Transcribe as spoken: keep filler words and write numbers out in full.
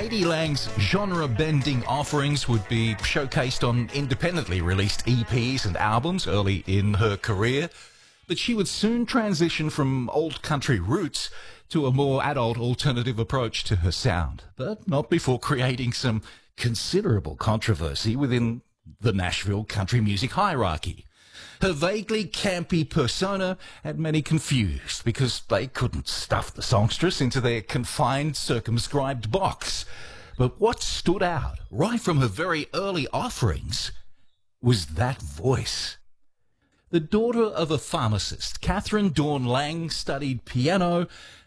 k.d. lang's genre-bending offerings would be showcased on independently released E Ps and albums early in her career, but she would soon transition from old country roots to a more adult alternative approach to her sound, but not before creating some considerable controversy within the Nashville country music hierarchy. Her vaguely campy persona had many confused because they couldn't stuff the songstress into their confined, circumscribed box. But what stood out right from her very early offerings was that voice. The daughter of a pharmacist, Catherine Dawn Lang studied piano